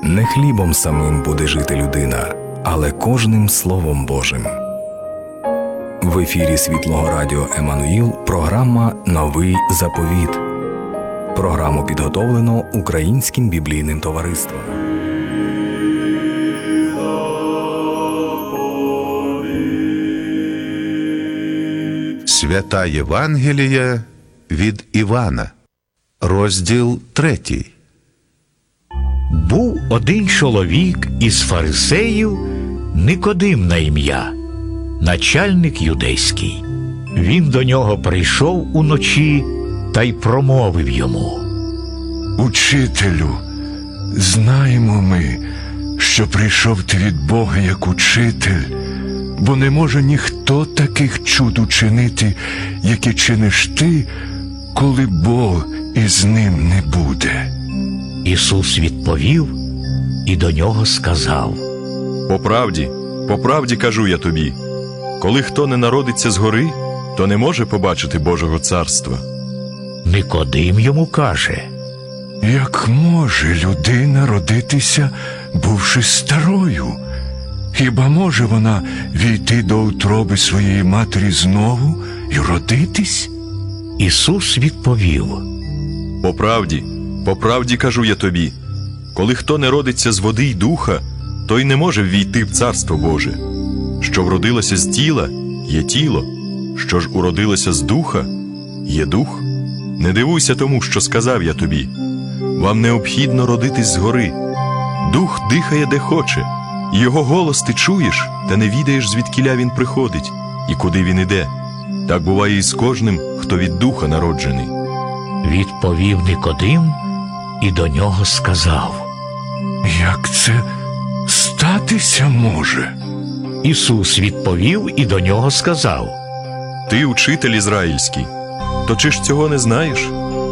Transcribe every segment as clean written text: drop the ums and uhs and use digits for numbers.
Не хлібом самим буде жити людина, але кожним Словом Божим. В ефірі Світлого Радіо Еммануїл програма «Новий заповіт». Програму підготовлено Українським біблійним товариством. Свята Євангелія від Івана, розділ 3. Був один чоловік із фарисеїв, Никодим на ім'я, начальник юдейський. Він до нього прийшов уночі та й промовив йому: «Учителю, знаємо ми, що прийшов ти від Бога як учитель, бо не може ніхто таких чуд учинити, які чиниш ти, коли Бог із ним не буде». Ісус відповів і до нього сказав: По правді кажу я тобі, коли хто не народиться згори, то не може побачити Божого царства. Никодим йому каже: «Як може людина родитися, бувши старою? Хіба може вона війти до утроби своєї матері знову і родитись?» Ісус відповів: По правді кажу я тобі, коли хто не родиться з води й духа, той не може ввійти в Царство Боже. Що вродилося з тіла, є тіло, що ж уродилося з духа, є дух. Не дивуйся тому, що сказав я тобі. Вам необхідно родитись згори. Дух дихає де хоче, і його голос ти чуєш, та не відаєш, звідкіля він приходить і куди він іде. Так буває і з кожним, хто від духа народжений. Відповів Никодим і до нього сказав: «Як це статися може?» Ісус відповів і до нього сказав: Ти учитель ізраїльський, то чи ж цього не знаєш?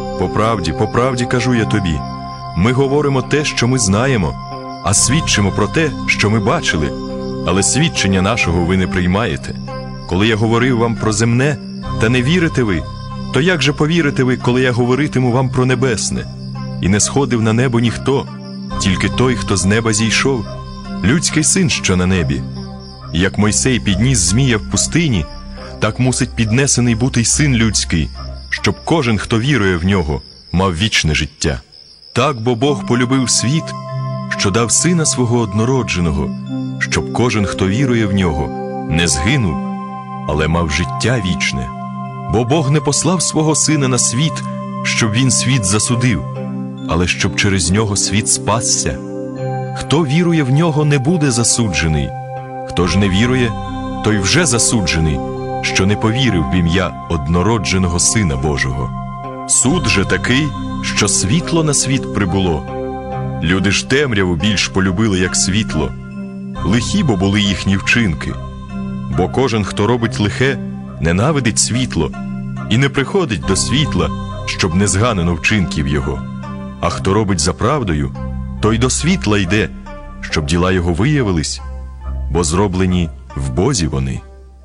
По правді кажу я тобі, ми говоримо те, що ми знаємо, а свідчимо про те, що ми бачили, але свідчення нашого ви не приймаєте. Коли я говорив вам про земне, та не вірите ви, то як же повірите ви, коли я говоритиму вам про небесне? І не сходив на небо ніхто, тільки той, хто з неба зійшов, людський син, що на небі. І як Мойсей підніс змія в пустині, так мусить піднесений бути й син людський, щоб кожен, хто вірує в нього, мав вічне життя. Так бо Бог полюбив світ, що дав сина свого однородженого, щоб кожен, хто вірує в нього, не згинув, але мав життя вічне. Бо Бог не послав свого сина на світ, щоб він світ засудив, але щоб через нього світ спасся. Хто вірує в нього, не буде засуджений. Хто ж не вірує, той вже засуджений, що не повірив в ім'я однородженого Сина Божого. Суд же такий, що світло на світ прибуло. Люди ж темряву більш полюбили, як світло. Лихі бо були їхні вчинки. Бо кожен, хто робить лихе, ненавидить світло і не приходить до світла, щоб не зганено вчинків його. А хто робить за правдою, той до світла йде, щоб діла його виявились, бо зроблені в Бозі вони.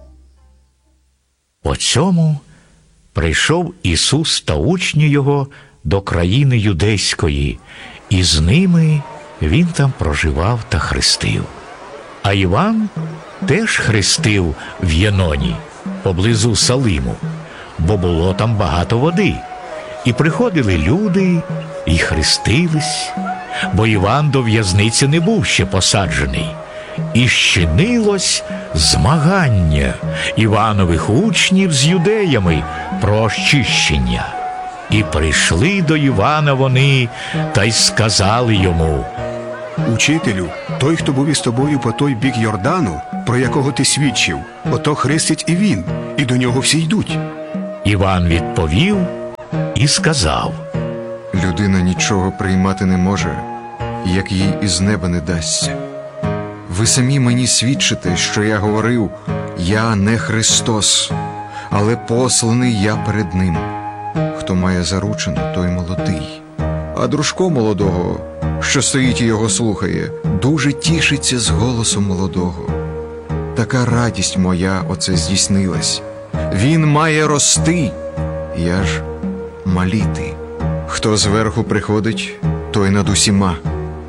По цьому прийшов Ісус та учні Його до країни юдейської, і з ними Він там проживав та хрестив. А Іван теж хрестив в Єноні, поблизу Салиму, бо було там багато води. І приходили люди, і хрестились, бо Іван до в'язниці не був ще посаджений. І щинилось змагання Іванових учнів з юдеями про очищення. І прийшли до Івана вони, та й сказали йому: «Учителю, той, хто був із тобою по той бік Йордану, про якого ти свідчив, ото хрестить і він, і до нього всі йдуть». Іван відповів і сказав: «Людина нічого приймати не може, як їй із неба не дасться. Ви самі мені свідчите, що я говорив: я не Христос, але посланий я перед ним. Хто має заручину, той молодий. А дружко молодого, що стоїть і його слухає, дуже тішиться з голосу молодого. Така радість моя оце здійснилась. Він має рости, я ж маліти. Хто зверху приходить, той над усіма.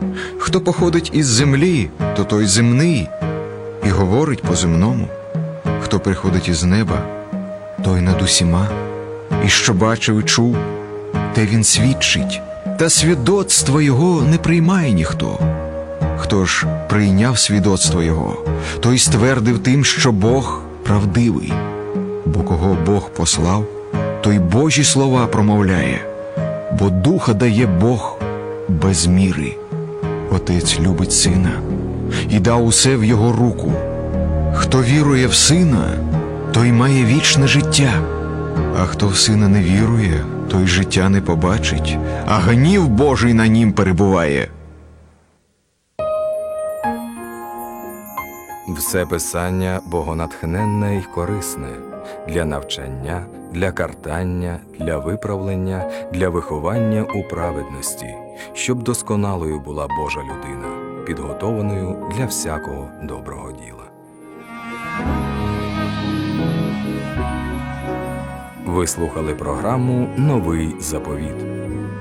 Хто походить із землі, то той земний, і говорить по-земному. Хто приходить із неба, той над усіма. І що бачив і чув, те він свідчить, та свідоцтво його не приймає ніхто. Хто ж прийняв свідоцтво його, той ствердив тим, що Бог правдивий. Бо кого Бог послав, той Божі слова промовляє, бо духа дає Бог без міри. Отець любить сина і дав усе в його руку. Хто вірує в сина, той має вічне життя, а хто в сина не вірує, той життя не побачить, а гнів Божий на нім перебуває. Все писання богонатхненне й корисне для навчання, для картання, для виправлення, для виховання у праведності, щоб досконалою була Божа людина, підготованою для всякого доброго діла. Ви слухали програму «Новий заповіт».